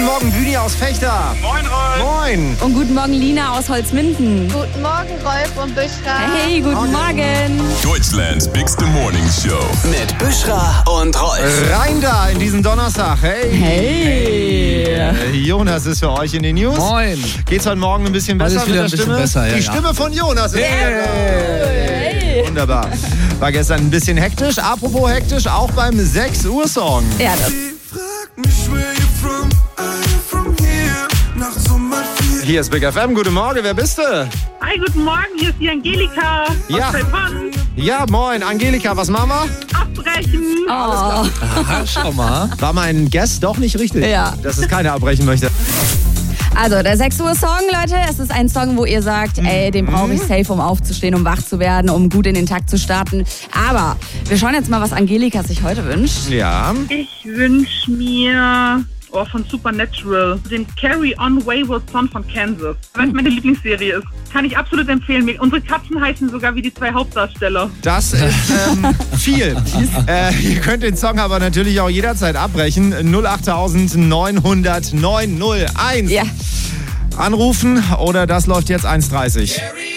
Guten Morgen, Büdi aus Fechter. Moin, Rolf. Moin. Und guten Morgen, Lina aus Holzminden. Guten Morgen, Rolf und Büschra. Hey, guten Morgen. Deutschlands Bigste Morning Show. Mit Büschra und Rolf. Rein da in diesen Donnerstag. Hey. Jonas ist für euch in den News. Moin. Geht's heute Morgen ein bisschen besser Heute ist wieder mit der ein bisschen Stimme? besser, ja, Die ja. Stimme von Jonas ist Hey. wunderbar. War gestern ein bisschen hektisch. Apropos hektisch, auch beim 6 Uhr Song. Ja, das. Hier ist Big FM. Guten Morgen, wer bist du? Hi, guten Morgen, hier ist die Angelika Ja. aus Taiwan. Ja, moin. Angelika, was machen wir? Abbrechen. Oh. Aha, schau mal. War mein Guest doch nicht richtig? Ja. Dass es keiner abbrechen möchte. Also, der 6 Uhr Song, Leute, es ist ein Song, wo ihr sagt, ey, den brauche ich safe, um aufzustehen, um wach zu werden, um gut in den Tag zu starten. Aber wir schauen jetzt mal, was Angelika sich heute wünscht. Ja. Ich wünsche mir von Supernatural den Carry On Wayward Son von Kansas, weil es meine Lieblingsserie ist. Kann ich absolut empfehlen. Unsere Katzen heißen sogar wie die 2 Hauptdarsteller. Das ist viel. Ihr könnt den Song aber natürlich auch jederzeit abbrechen. 08900 901. Ja. Anrufen oder das läuft jetzt 1:30.